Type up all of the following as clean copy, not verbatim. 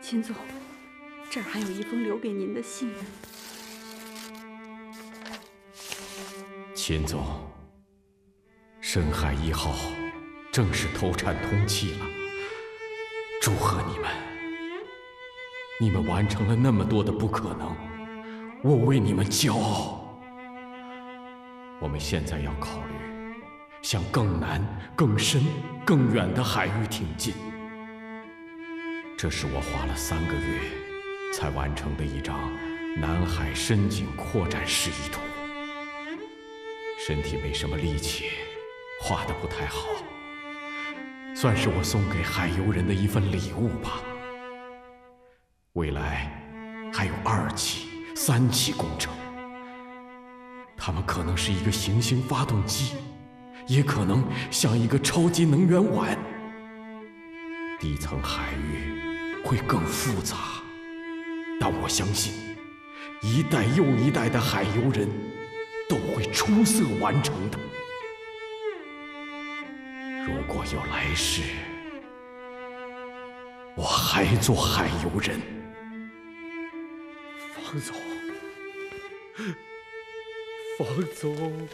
秦总，这儿还有一封留给您的信呢。 秦总，深海1号正式投产通气了，祝贺你们！你们完成了那么多的不可能，我为你们骄傲。我们现在要考虑向更难、更深、更远的海域挺进。这是我花了3个月才完成的一张南海深井扩展示意图。身体没什么力气，画得不太好，算是我送给海游人的一份礼物吧。未来还有2期、3期工程，它们可能是一个行星发动机，也可能像一个超级能源碗。底层海域会更复杂，但我相信一代又一代的海游人都会出色完成的。如果有来世，我还做海游人。 方总，方总，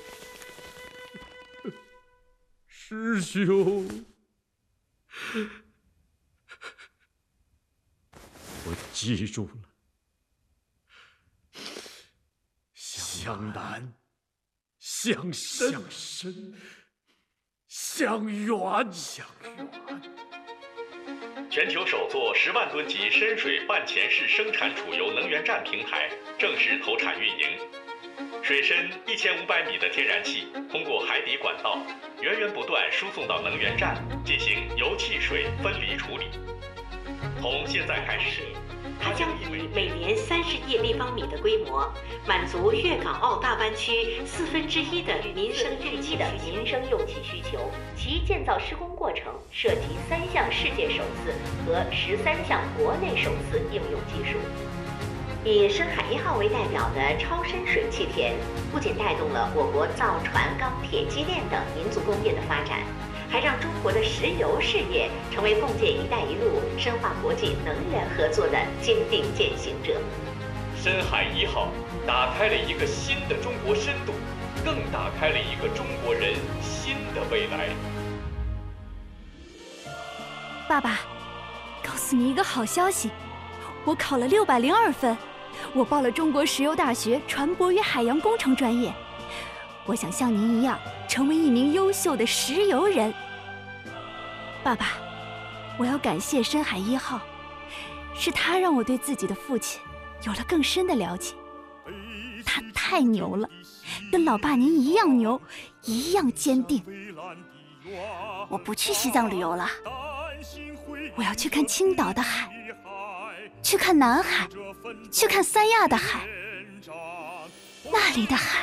师兄，我记住了。向南，向深，向远， 全球首座10万吨级深水半潜式生产储油能源站平台正式投产运营。水深1500米的天然气通过海底管道源源不断输送到能源站进行油气水分离处理。从现在开始， 它将以每年30亿立方米的规模，满足粤港澳大湾区1/4的民生用气需求。其建造施工过程涉及3项世界首次和13项国内首次应用技术。以深海1号为代表的超深水气田，不仅带动了我国造船、钢铁、机电等民族工业的发展，还让中国的石油事业成为共建“一带一路”深化国际能源合作的坚定践行者。 深海1号打开了一个新的中国深度，更打开了一个中国人新的未来。 爸爸，告诉你一个好消息，我考了602分，我报了中国石油大学船舶与海洋工程专业。我想像您一样，成为一名优秀的石油人。爸爸，我要感谢深海1号，是他让我对自己的父亲有了更深的了解。他太牛了，跟老爸您一样牛，一样坚定。我不去西藏旅游了，我要去看青岛的海，去看南海，去看三亚的海，那里的海